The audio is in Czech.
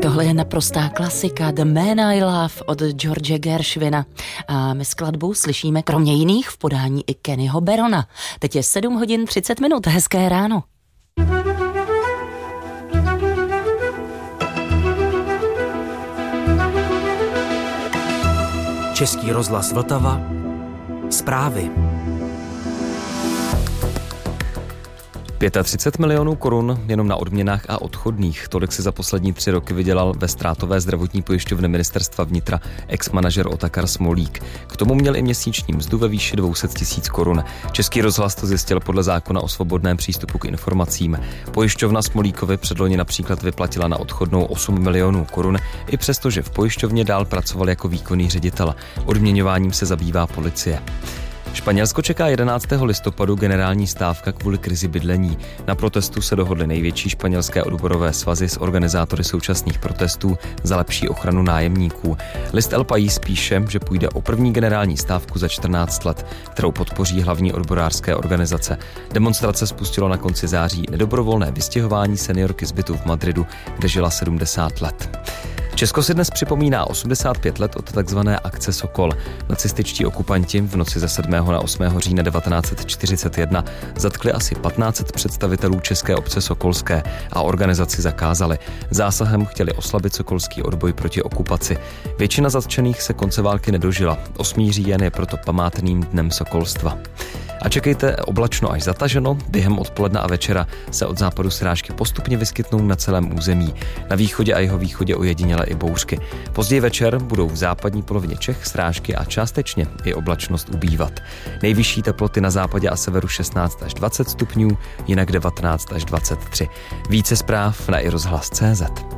Tohle je naprostá klasika The Man I Love od George Gershwina. A my skladbu slyšíme kromě jiných v podání i Kennyho Barrona. Teď je 7 hodin 30 minut, hezké ráno. Český rozhlas Vltava. Zprávy. 35 milionů korun jenom na odměnách a odchodných. Tolik si za poslední 3 roky vydělal ve ztrátové zdravotní pojišťovně ministerstva vnitra ex-manažer Otakar Smolík. K tomu měl i měsíční mzdu ve výši 200 000 korun. Český rozhlas to zjistil podle zákona o svobodném přístupu k informacím. Pojišťovna Smolíkovi předloni například vyplatila na odchodnou 8 milionů korun, i přesto, že v pojišťovně dál pracoval jako výkonný ředitel. Odměňováním se zabývá policie. Španělsko čeká 11. listopadu generální stávka kvůli krizi bydlení. Na protestu se dohodly největší španělské odborové svazy s organizátory současných protestů za lepší ochranu nájemníků. List El País píše, že půjde o první generální stávku za 14 let, kterou podpoří hlavní odborářské organizace. Demonstrace spustilo na konci září nedobrovolné vystěhování seniorky z bytu v Madridu, kde žila 70 let. Česko si dnes připomíná 85 let od takzvané akce Sokol. Nacističtí okupanti v noci ze 7. na 8. října 1941 zatkli asi 1500 představitelů české obce Sokolské a organizaci zakázali. Zásahem chtěli oslabit sokolský odboj proti okupaci. Většina zatčených se konce války nedožila. 8. říjen je proto památným dnem sokolstva. A čekejte oblačno až zataženo, během odpoledne a večera se od západu srážky postupně vyskytnou na celém území. Na východě a jihovýchodě ojediněle i bouřky. Později večer budou v západní polovině Čech srážky a částečně i oblačnost ubývat. Nejvyšší teploty na západě a severu 16 až 20 stupňů, jinak 19 až 23. Více zpráv na iRozhlas.cz.